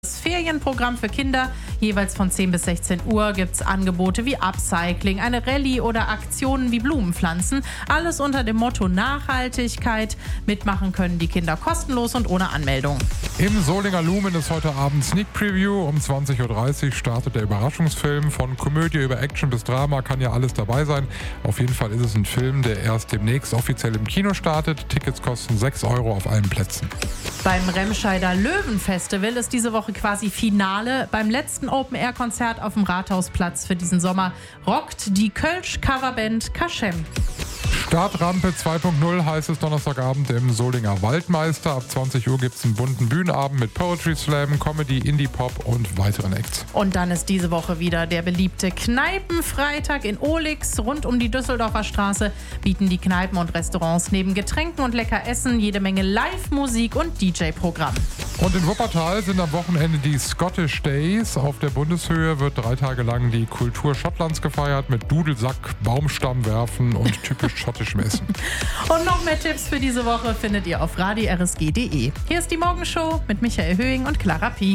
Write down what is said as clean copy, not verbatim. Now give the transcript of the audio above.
Das Ferienprogramm für Kinder, jeweils von 10 bis 16 Uhr, gibt es Angebote wie Upcycling, eine Rallye oder Aktionen wie Blumenpflanzen. Alles unter dem Motto Nachhaltigkeit. Mitmachen können die Kinder kostenlos und ohne Anmeldung. Im Solinger Lumen ist heute Abend Sneak Preview. Um 20.30 Uhr startet der Überraschungsfilm. Von Komödie über Action bis Drama kann ja alles dabei sein. Auf jeden Fall ist es ein Film, der erst demnächst offiziell im Kino startet. Tickets kosten 6 € auf allen Plätzen. Beim Remscheider Löwenfestival ist diese Woche quasi Finale. Beim letzten Open-Air-Konzert auf dem Rathausplatz für diesen Sommer rockt die Kölsch-Coverband Kaschem. Startrampe 2.0 heißt es Donnerstagabend im Solinger Waldmeister. Ab 20 Uhr gibt es einen bunten Bühnenabend mit Poetry Slam, Comedy, Indie-Pop und weiteren Acts. Und dann ist diese Woche wieder der beliebte Kneipenfreitag in Olix. Rund um die Düsseldorfer Straße bieten die Kneipen und Restaurants neben Getränken und lecker Essen jede Menge Live-Musik und DJ-Programm. Und in Wuppertal sind am Wochenende die Scottish Days. Auf der Bundeshöhe wird 3 Tage lang die Kultur Schottlands gefeiert mit Dudelsack, Baumstammwerfen und typisch schottischem Essen. Und noch mehr Tipps für diese Woche findet ihr auf radio-rsg.de. Hier ist die Morgenshow mit Michael Höhing und Clara Pie.